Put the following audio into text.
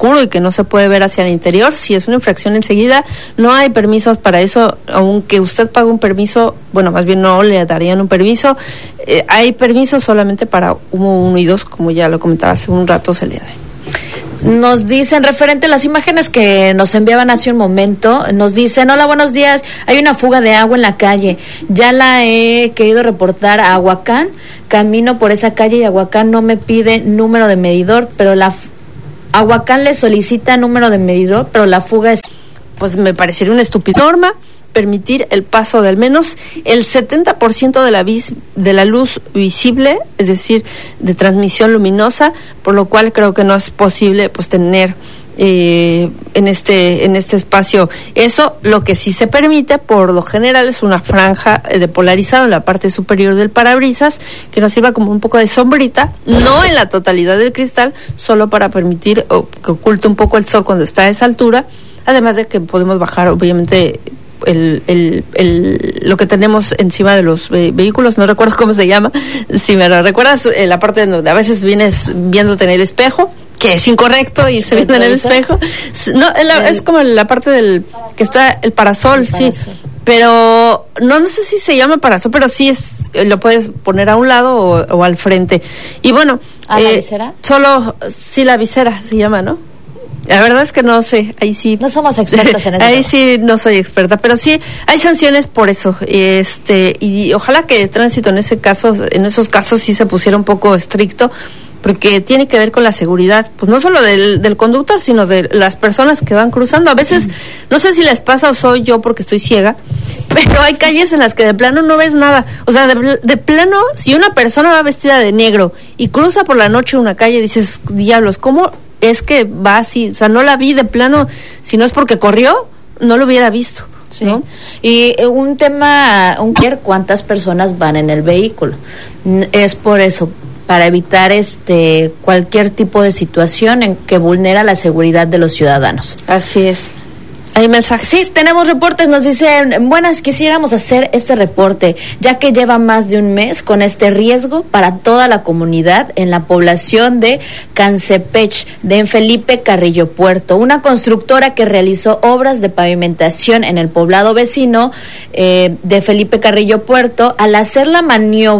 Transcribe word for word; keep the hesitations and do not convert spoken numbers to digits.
oscuro y que no se puede ver hacia el interior, si es una infracción enseguida, no hay permisos para eso, aunque usted pague un permiso, bueno, más bien no le darían un permiso, eh, hay permisos solamente para humo uno y dos, como ya lo comentaba hace un rato Selene. Nos dicen, referente a las imágenes que nos enviaban hace un momento, nos dicen, hola, buenos días, hay una fuga de agua en la calle, ya la he querido reportar a Aguacán, camino por esa calle y Aguacán no me pide número de medidor, pero la Aguacán le solicita número de medidor, pero la fuga es... Pues me parecería una estúpida norma permitir el paso de al menos el setenta por ciento de la vis, de la luz visible, es decir, de transmisión luminosa, por lo cual creo que no es posible pues tener eh, en este en este espacio eso. Lo que sí se permite por lo general es una franja de polarizado en la parte superior del parabrisas que nos sirva como un poco de sombrita, no en la totalidad del cristal, solo para permitir o, que oculte un poco el sol cuando está a esa altura, además de que podemos bajar obviamente El, el, el, lo que tenemos encima de los eh, vehículos, no recuerdo cómo se llama, si me lo recuerdas, eh, la parte donde a veces vienes viéndote en el espejo, que es incorrecto irse viendo en el espejo, no, la, es como la parte del, que está el parasol, el sí, parasol. Pero no, no sé si se llama parasol, pero sí es, lo puedes poner a un lado o, o al frente, y bueno, ¿a eh, la visera? Solo, sí, la visera se llama, ¿no? La verdad es que no sé, ahí sí. No somos expertas en eso. Ahí sí no soy experta, pero sí hay sanciones por eso. Este, y ojalá que el tránsito en ese caso, en esos casos sí se pusiera un poco estricto, porque tiene que ver con la seguridad, pues no solo del, del conductor, sino de las personas que van cruzando. A veces, no sé si les pasa o soy yo porque estoy ciega, pero hay calles en las que de plano no ves nada. O sea, de, de plano, si una persona va vestida de negro y cruza por la noche una calle, dices, diablos, ¿cómo es que va así? O sea, no la vi de plano, si no es porque corrió, no lo hubiera visto. Sí. ¿No? Y un tema, un cuántas personas van en el vehículo. Es por eso, para evitar este cualquier tipo de situación en que vulnera la seguridad de los ciudadanos. Así es. Hay mensajes. Sí, tenemos reportes, nos dicen, buenas, quisiéramos hacer este reporte, ya que lleva más de un mes con este riesgo para toda la comunidad en la población de Cansepech, de Felipe Carrillo Puerto, una constructora que realizó obras de pavimentación en el poblado vecino eh, de Felipe Carrillo Puerto. Al hacer la maniobra